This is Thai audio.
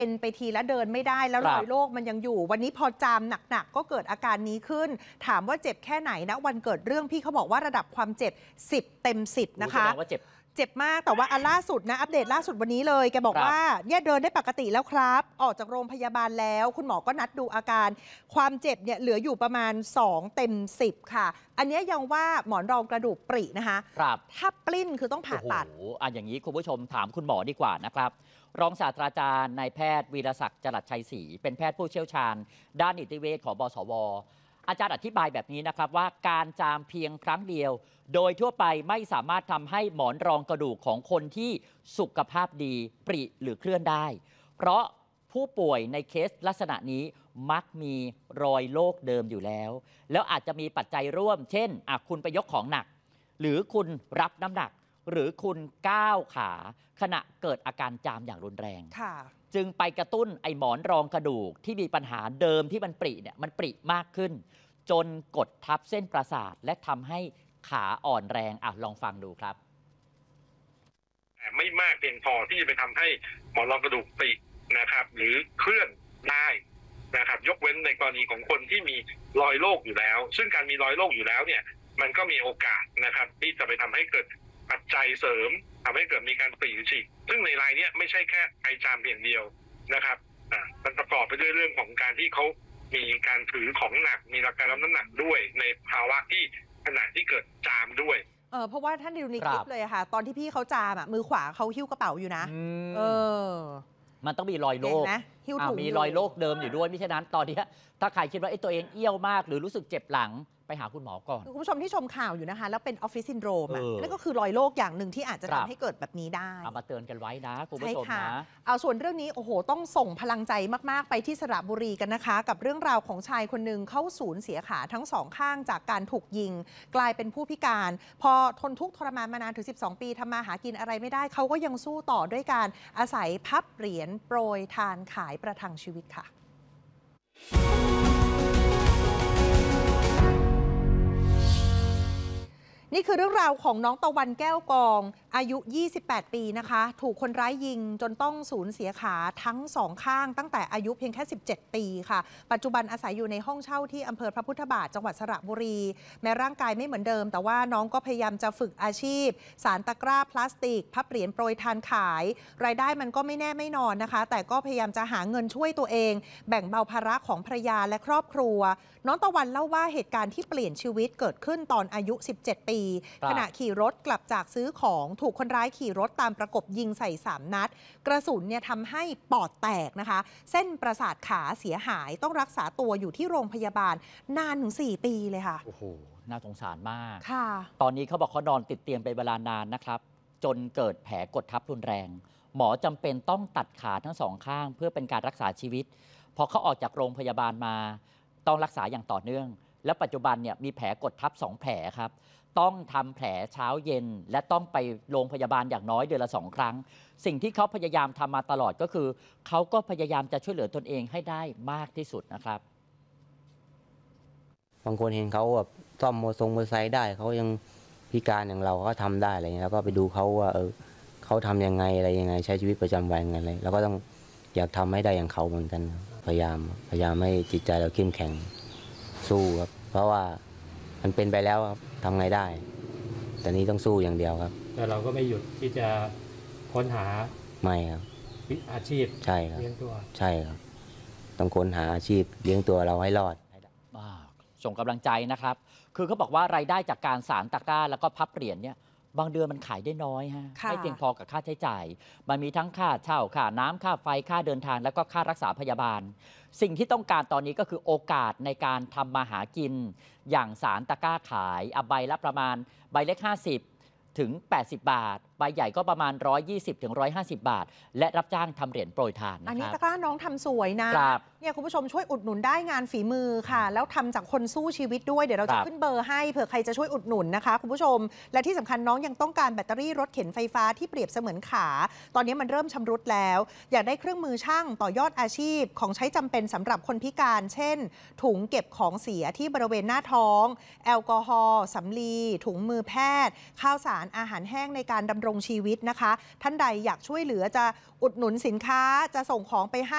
เป็นไปทีแล้วเดินไม่ได้แล้วรอยโรคมันยังอยู่วันนี้พอจามหนักๆก็เกิดอาการนี้ขึ้นถามว่าเจ็บแค่ไหนนะวันเกิดเรื่องพี่เขาบอกว่าระดับความเจ็บ10 เต็ม 10นะคะว่าเจ็บมากแต่ว่าล่าสุดนะอัปเดตล่าสุดวันนี้เลยแกบอกว่าเนี่ยเดินได้ปกติแล้วครับออกจากโรงพยาบาลแล้วคุณหมอก็นัดดูอาการความเจ็บเนี่ยเหลืออยู่ประมาณ2 เต็ม 10ค่ะอันนี้ยังว่าหมอนรองกระดูกปรินะคะถ้าปลิ้นคือต้องผ่าตัดอย่างนี้คุณผู้ชมถามคุณหมอดีกว่านะครับรองศาสตราจารย์นายแพทย์วีรศักดิ์จรัสชัยศรีเป็นแพทย์ผู้เชี่ยวชาญด้านนิติเวชของบสว.อาจารย์อธิบายแบบนี้นะครับว่าการจามเพียงครั้งเดียวโดยทั่วไปไม่สามารถทำให้หมอนรองกระดูกของคนที่สุขภาพดีปริหรือเคลื่อนได้เพราะผู้ป่วยในเคสลักษณะนี้มักมีรอยโรคเดิมอยู่แล้วอาจจะมีปัจจัยร่วมเช่นคุณไปยกของหนักหรือคุณรับน้ำหนักหรือคุณก้าวขาขณะเกิดอาการจามอย่างรุนแรงจึงไปกระตุ้นไอหมอนรองกระดูกที่มีปัญหาเดิมที่มันปริเนี่ยมันปริมากขึ้นจนกดทับเส้นประสาทและทำให้ขาอ่อนแรงลองฟังดูครับไม่มากเพียงพอที่จะไปทำให้หมอนรองกระดูกปรินะครับหรือเคลื่อนได้นะครับยกเว้นในกรณีของคนที่มีรอยโรคอยู่แล้วซึ่งการมีรอยโรคอยู่แล้วเนี่ยมันก็มีโอกาสนะครับที่จะไปทำให้เกิดปัจจัยเสริมทำให้เกิดมีการปริหรือฉีกซึ่งในรายนี้ไม่ใช่แค่ไอจามเพียงเดียวนะครับมันประกอบไปด้วยเรื่องของการที่เขามีการถือของหนักมีอาการรับน้ำหนักด้วยในภาวะที่ขณะที่เกิดจามด้วยเพราะว่าท่านดูในคลิปเลยค่ะตอนที่พี่เขาจามมือขวาเขาหิ้วกระเป๋าอยู่นะมันต้องมีรอยโรคมีรอยโรคเดิมอยู่ด้วยไม่ใช่นั้นตอนนี้ถ้าใครคิดว่าตัวเองเอี้ยวมากหรือรู้สึกเจ็บหลังไปหาคุณหมอก่อนคุณผู้ชมที่ชมข่าวอยู่นะคะแล้วเป็นออฟฟิศซินโดรมนั่นก็คือรอยโรคอย่างหนึ่งที่อาจจะทำให้เกิดแบบนี้ได้เอามาเตือนกันไว้นะคุณผู้ชมนะเอาส่วนเรื่องนี้โอ้โหต้องส่งพลังใจมากๆไปที่สระบุรีกันนะคะกับเรื่องราวของชายคนหนึ่งเขาสูญเสียขาทั้งสองข้างจากการถูกยิงกลายเป็นผู้พิการพอทนทุกข์ทรมานมานานถึง12 ปีทำมาหากินอะไรไม่ได้เขาก็ยังสู้ต่อด้วยการอาศัยพับเหรียญโปรยทานขายประทังชีวิตค่ะนี่คือเรื่องราวของน้องตะวันแก้วกองอายุ28 ปีนะคะถูกคนร้ายยิงจนต้องสูญเสียขาทั้งสองข้างตั้งแต่อายุเพียงแค่17 ปีค่ะปัจจุบันอาศัยอยู่ในห้องเช่าที่อำเภอพระพุทธบาทจังหวัดสระบุรีแม้ร่างกายไม่เหมือนเดิมแต่ว่าน้องก็พยายามจะฝึกอาชีพสารตะกร้าพลาสติกพับเหรียญโปรยทานขายรายได้มันก็ไม่แน่ไม่นอนนะคะแต่ก็พยายามจะหาเงินช่วยตัวเองแบ่งเบาภาระของภรรยาและครอบครัวน้องตะวันเล่าว่าเหตุการณ์ที่เปลี่ยนชีวิตเกิดขึ้นตอนอายุ17 ปีขณะขี่รถกลับจากซื้อของถูกคนร้ายขี่รถตามประกบยิงใส่3 นัดกระสุนเนี่ยทำให้ปอดแตกนะคะเส้นประสาทขาเสียหายต้องรักษาตัวอยู่ที่โรงพยาบาลนานถึง4 ปีเลยค่ะโอ้โหน่าสงสารมากค่ะตอนนี้เขาบอกเขานอนติดเตียงไปเวลานานนะครับจนเกิดแผลกดทับรุนแรงหมอจำเป็นต้องตัดขาทั้งสองข้างเพื่อเป็นการรักษาชีวิตพอเขาออกจากโรงพยาบาลมาต้องรักษาอย่างต่อเนื่องและปัจจุบันเนี่ยมีแผลกดทับ2 แผลครับต้องทำแผลเช้าเย็นและต้องไปโรงพยาบาลอย่างน้อยเดือนละ2 ครั้งสิ่งที่เขาพยายามทำมาตลอดก็คือเขาก็พยายามจะช่วยเหลือตนเองให้ได้มากที่สุดนะครับบางคนเห็นเขาแบบซ่อมมอเตอร์ไซค์ได้เขายังพิการอย่างเราก็ทำได้อะไรเงี้ยแล้วก็ไปดูเขาว่าเขาทำยังไงอะไรยังไงใช้ชีวิตประจำวันยังไงอะไรเราก็ต้องอยากทำให้ได้อย่างเขาเหมือนกันพยายามให้จิตใจเราเข้มแข็งสู้ครับเพราะว่ามันเป็นไปแล้วครับทำไงได้แต่นี้ต้องสู้อย่างเดียวครับแต่เราก็ไม่หยุดที่จะค้นหาไม่ครับอาชีพใช่ครับเลี้ยงตัวใช่ครับต้องค้นหาอาชีพเลี้ยงตัวเราให้รอดส่งกำลังใจนะครับคือเขาบอกว่ารายได้จากการสารตะกร้าแล้วก็พับเหรียญเนี่ยบางเดือนมันขายได้น้อยฮะไม่เพียงพอกับค่าใช้จ่ายมันมีทั้งค่าเช่าค่าน้ำค่าไฟค่าเดินทางแล้วก็ค่ารักษาพยาบาลสิ่งที่ต้องการตอนนี้ก็คือโอกาสในการทำมาหากินอย่างสารตะกร้าขายใบละประมาณใบเล็ก50 ถึง 80 บาทใบใหญ่ก็ประมาณ120 ถึง 150 บาทและรับจ้างทำเหรียญโปรยทานอันนี้ตะกร้าน้องทำสวยนะเนี่ยคุณผู้ชมช่วยอุดหนุนได้งานฝีมือค่ะแล้วทำจากคนสู้ชีวิตด้วยเดี๋ยวเราจะขึ้นเบอร์ให้เผื่อใครจะช่วยอุดหนุนนะคะคุณผู้ชมและที่สำคัญน้องยังต้องการแบตเตอรี่รถเข็นไฟฟ้าที่เปรียบเสมือนขาตอนนี้มันเริ่มชำรุดแล้วอยากได้เครื่องมือช่างต่อยอดอาชีพของใช้จำเป็นสำหรับคนพิการเช่นถุงเก็บของเสียที่บริเวณหน้าท้องแอลกอฮอล์สำลีถุงมือแพทย์ข้าวสารอาหารแห้งในการดำรงชีวิตนะคะท่านใดอยากช่วยเหลือจะอุดหนุนสินค้าจะส่งของไปให้